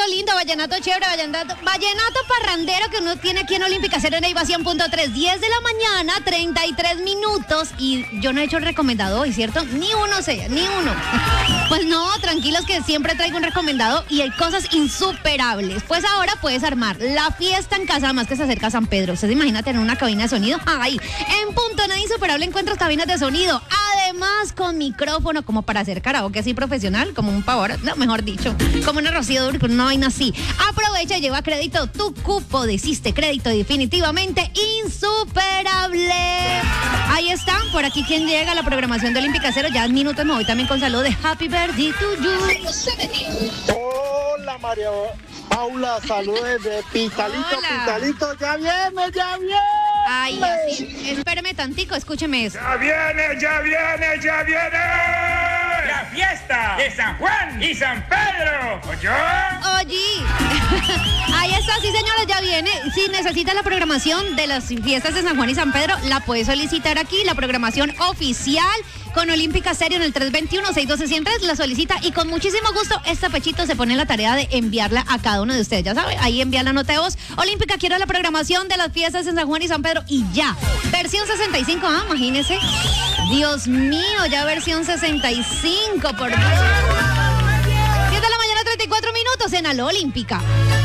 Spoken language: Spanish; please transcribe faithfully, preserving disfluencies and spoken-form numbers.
lindo, vallenato chévere, vallenato, vallenato parrandero que uno tiene aquí en Olímpica Cero en Neiva cien punto tres, diez de la mañana, treinta y tres minutos, y yo no he hecho el recomendado hoy, ¿cierto? Ni uno sé, ni uno. Pues no, tranquilos que siempre traigo un recomendado y hay cosas insuperables. Pues ahora puedes armar la fiesta en casa, más que se acerca San Pedro. ¿Ustedes imaginan tener una cabina de sonido? Ay, en Punto Nada Insuperable encuentras cabinas de sonido, además con micrófono como para hacer karaoke así profesional, como un pavor, no, mejor dicho, como una Rocío Dúrcal, una vaina así. Aprovecha y lleva crédito tu cupo de Siste Crédito, definitivamente insuperable. Ahí están, por aquí quien llega a la programación de Olímpica Cero, ya en minutos me voy también con saludo de Happy Birthday to you. Hola María Paula, saludos de Pitalito, Hola. Pitalito, ya viene, ya viene. Ay, así, espéreme tantico, escúcheme eso. ¡Ya viene, ya viene, ya viene! ¡La fiesta de San Juan y San Pedro! ¿Oyó? Oye, ahí está, sí señores, ya viene. Si necesitas la programación de las fiestas de San Juan y San Pedro, la puedes solicitar aquí, la programación oficial con Olímpica Stereo en el tres dos uno, seis uno dos cero tres, la solicita y con muchísimo gusto esta Pechito se pone en la tarea de enviarla a cada uno de ustedes, ya saben, ahí envía la nota de voz. Olímpica, quiero la programación de las fiestas en San Juan y San Pedro y ya. Versión sesenta y cinco, ah, imagínense. Dios mío, ya versión sesenta y cinco, por Dios. siete de la mañana, treinta y cuatro minutos en Aló Olímpica.